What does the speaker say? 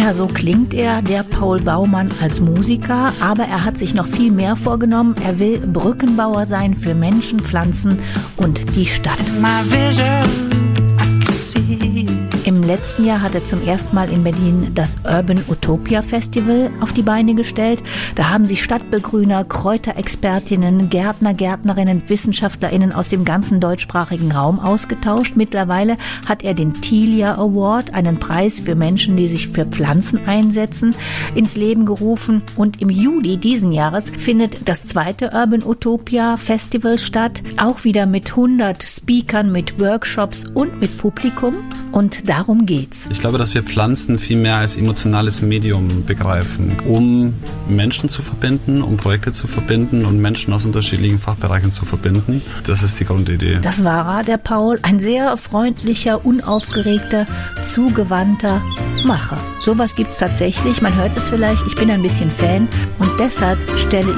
Ja, so klingt er, der Paul Baumann, als Musiker, aber er hat sich noch viel mehr vorgenommen. Er will Brückenbauer sein für Menschen, Pflanzen und die Stadt. Im letzten Jahr hat er zum ersten Mal in Berlin das Urban Utopia Festival auf die Beine gestellt. Da haben sich Stadtbegrüner, Kräuterexpertinnen, Gärtner, Gärtnerinnen, WissenschaftlerInnen aus dem ganzen deutschsprachigen Raum ausgetauscht. Mittlerweile hat er den Tilia Award, einen Preis für Menschen, die sich für Pflanzen einsetzen, ins Leben gerufen. Und im Juli diesen Jahres findet das zweite Urban Utopia Festival statt. Auch wieder mit 100 Speakern, mit Workshops und mit Publikum. Und darum geht's. Ich glaube, dass wir Pflanzen viel mehr als emotionales Medium begreifen, um Menschen zu verbinden, um Projekte zu verbinden und Menschen aus unterschiedlichen Fachbereichen zu verbinden. Das ist die Grundidee. Das war er, der Paul. Ein sehr freundlicher, unaufgeregter, zugewandter Macher. Sowas gibt's tatsächlich. Man hört es vielleicht. Ich bin ein bisschen Fan und deshalb stelle